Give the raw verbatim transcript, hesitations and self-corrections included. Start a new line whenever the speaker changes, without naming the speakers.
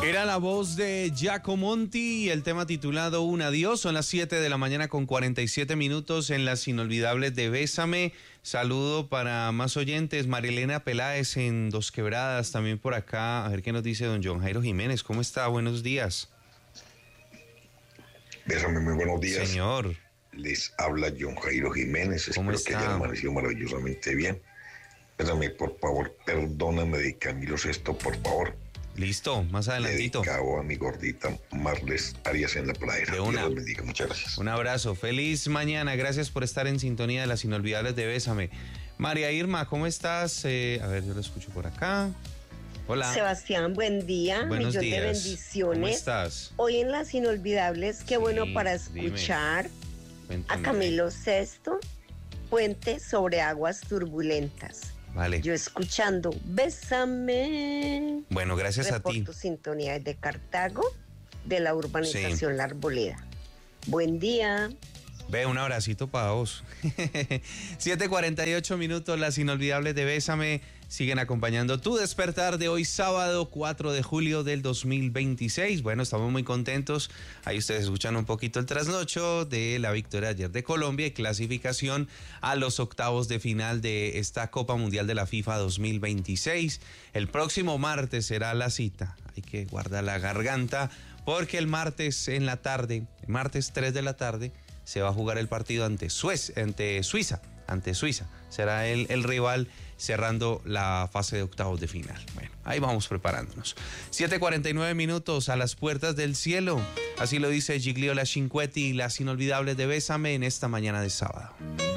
Era la voz de Giacomonti y el tema titulado Un adiós. Son las siete de la mañana con cuarenta y siete minutos en las inolvidables de Bésame. Saludo para más oyentes. Marilena Peláez en Dos Quebradas, también por acá. A ver qué nos dice don John Jairo Jiménez. ¿Cómo está? Buenos días.
Bésame, muy buenos días.
Señor.
Les habla John Jairo Jiménez.
¿Cómo
Espero
está?
que hayan amanecido maravillosamente bien. Bésame, por favor, perdóname de Camilo Sesto, por favor.
Listo, más adelantito.
Dedicado a mi gordita Marles Arias en la pradera.
De una.
Dios los bendiga, muchas gracias.
Un abrazo, feliz mañana, gracias por estar en sintonía de las inolvidables de Bésame. María Irma, ¿cómo estás? Eh, a ver, yo lo escucho por acá. Hola.
Sebastián, buen día.
Buenos
Millón
días.
de bendiciones.
¿Cómo estás?
Hoy en las inolvidables, qué
Sí,
bueno para
dime.
escuchar
Cuéntame.
a Camilo Sesto, Puente sobre aguas turbulentas.
Vale.
Yo escuchando Bésame.
Bueno, gracias a ti.
Reporto sintonía de Cartago, de la urbanización La Arboleda. Buen día.
Ve, un abracito para vos. siete cuarenta y ocho minutos, las inolvidables de Bésame siguen acompañando tu despertar de hoy sábado cuatro de julio del dos mil veintiséis. Bueno, estamos muy contentos. Ahí ustedes escuchan un poquito el trasnocho de la victoria ayer de Colombia y clasificación a los octavos de final de esta Copa Mundial de la FIFA dos mil veintiséis. El próximo martes será la cita. Hay que guardar la garganta porque el martes en la tarde, martes tres de la tarde, se va a jugar el partido ante, Suez, ante Suiza, ante Suiza. Será el, el rival cerrando la fase de octavos de final. Bueno, ahí vamos preparándonos. siete cuarenta y nueve minutos a las puertas del cielo. Así lo dice Gigliola Cinquetti y las inolvidables de Bésame en esta mañana de sábado.